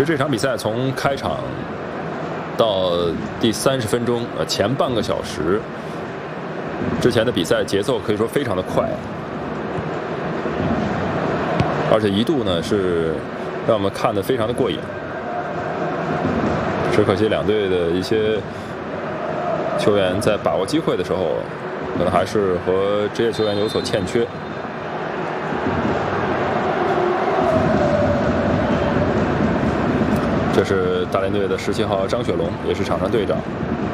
实这场比赛从开场到第30分钟，前半个小时之前的比赛节奏可以说非常的快，而且一度呢是让我们看得非常的过瘾。只可惜两队的一些球员在把握机会的时候，可能还是和职业球员有所欠缺。这是大连队的17号张雪龙，也是场上队长。